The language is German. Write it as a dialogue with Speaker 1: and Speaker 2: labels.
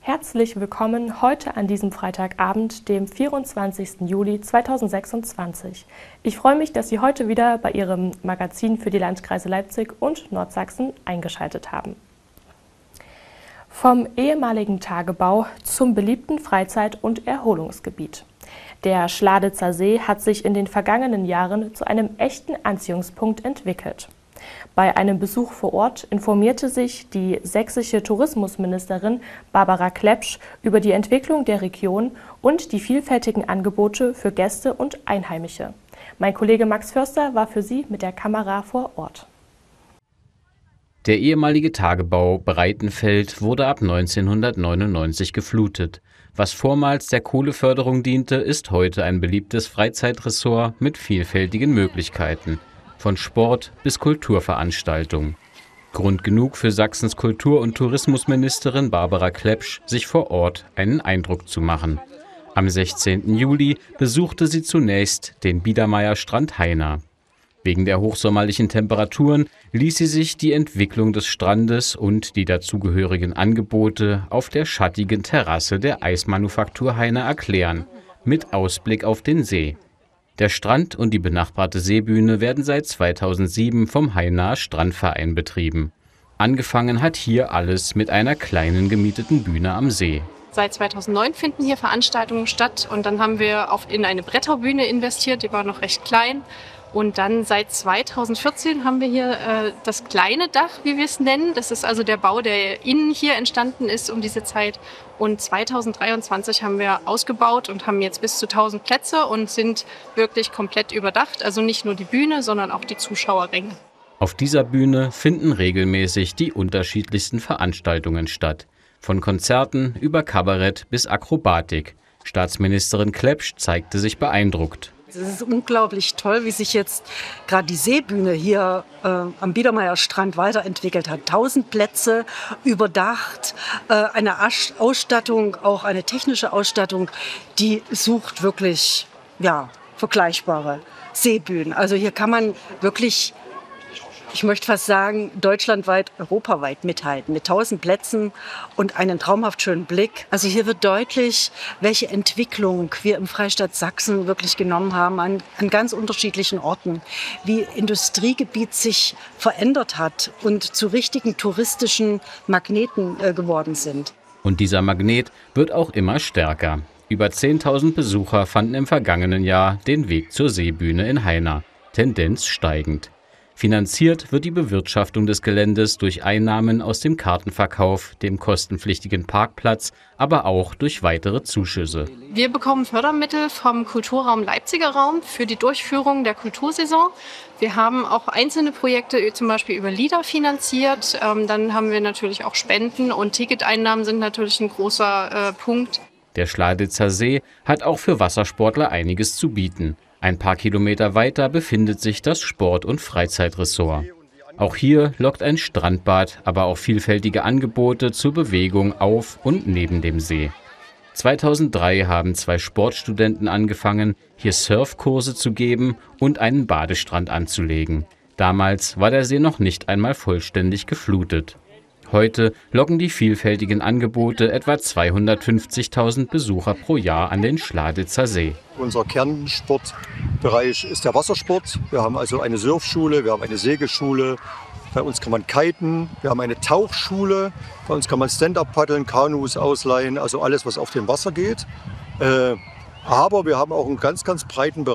Speaker 1: Herzlich willkommen heute an diesem Freitagabend, dem 24. Juli 2026. Ich freue mich, dass Sie heute wieder bei Ihrem Magazin für die Landkreise Leipzig und Nordsachsen eingeschaltet haben. Vom ehemaligen Tagebau zum beliebten Freizeit- und Erholungsgebiet. Der Schladitzer See hat sich in den vergangenen Jahren zu einem echten Anziehungspunkt entwickelt. Bei einem Besuch vor Ort informierte sich die sächsische Tourismusministerin Barbara Klepsch über die Entwicklung der Region und die vielfältigen Angebote für Gäste und Einheimische. Mein Kollege Max Förster war für Sie mit der Kamera vor Ort.
Speaker 2: Der ehemalige Tagebau Breitenfeld wurde ab 1999 geflutet. Was vormals der Kohleförderung diente, ist heute ein beliebtes Freizeitressort mit vielfältigen Möglichkeiten. Von Sport bis Kulturveranstaltungen. Grund genug für Sachsens Kultur- und Tourismusministerin Barbara Klepsch, sich vor Ort einen Eindruck zu machen. Am 16. Juli besuchte sie zunächst den Biedermeierstrand Heina. Wegen der hochsommerlichen Temperaturen ließ sie sich die Entwicklung des Strandes und die dazugehörigen Angebote auf der schattigen Terrasse der Eismanufaktur Heina erklären, mit Ausblick auf den See. Der Strand und die benachbarte Seebühne werden seit 2007 vom Heinaer Strandverein betrieben. Angefangen hat hier alles mit einer kleinen gemieteten Bühne am See.
Speaker 3: Seit 2009 finden hier Veranstaltungen statt und dann haben wir in eine Bretterbühne investiert, die war noch recht klein. Und dann seit 2014 haben wir hier das kleine Dach, wie wir es nennen. Das ist also der Bau, der innen hier entstanden ist um diese Zeit. Und 2023 haben wir ausgebaut und haben jetzt bis zu 1000 Plätze und sind wirklich komplett überdacht. Also nicht nur die Bühne, sondern auch die Zuschauerränge.
Speaker 2: Auf dieser Bühne finden regelmäßig die unterschiedlichsten Veranstaltungen statt. Von Konzerten über Kabarett bis Akrobatik. Staatsministerin Klepsch zeigte sich beeindruckt.
Speaker 4: Es ist unglaublich toll, wie sich jetzt gerade die Seebühne hier am Biedermeierstrand weiterentwickelt hat. 1000 Plätze, überdacht, eine Ausstattung, auch eine technische Ausstattung, die sucht wirklich vergleichbare Seebühnen. Also hier kann man wirklich, ich möchte fast sagen, deutschlandweit, europaweit mithalten. Mit 1000 Plätzen und einem traumhaft schönen Blick. Also hier wird deutlich, welche Entwicklung wir im Freistaat Sachsen wirklich genommen haben an ganz unterschiedlichen Orten. Wie Industriegebiet sich verändert hat und zu richtigen touristischen Magneten geworden sind.
Speaker 2: Und dieser Magnet wird auch immer stärker. Über 10.000 Besucher fanden im vergangenen Jahr den Weg zur Seebühne in Heina. Tendenz steigend. Finanziert wird die Bewirtschaftung des Geländes durch Einnahmen aus dem Kartenverkauf, dem kostenpflichtigen Parkplatz, aber auch durch weitere Zuschüsse.
Speaker 3: Wir bekommen Fördermittel vom Kulturraum Leipziger Raum für die Durchführung der Kultursaison. Wir haben auch einzelne Projekte zum Beispiel über LIDA finanziert. Dann haben wir natürlich auch Spenden und Ticketeinnahmen sind natürlich ein großer Punkt.
Speaker 2: Der Schladitzer See hat auch für Wassersportler einiges zu bieten. Ein paar Kilometer weiter befindet sich das Sport- und Freizeitressort. Auch hier lockt ein Strandbad, aber auch vielfältige Angebote zur Bewegung auf und neben dem See. 2003 haben 2 Sportstudenten angefangen, hier Surfkurse zu geben und einen Badestrand anzulegen. Damals war der See noch nicht einmal vollständig geflutet. Heute locken die vielfältigen Angebote etwa 250.000 Besucher pro Jahr an den Schladitzer See.
Speaker 5: Unser Kernsportbereich ist der Wassersport. Wir haben also eine Surfschule, wir haben eine Segelschule. Bei uns kann man kiten, wir haben eine Tauchschule. Bei uns kann man Stand-up paddeln, Kanus ausleihen, also alles, was auf dem Wasser geht. Aber wir haben auch einen ganz, ganz breiten Bereich.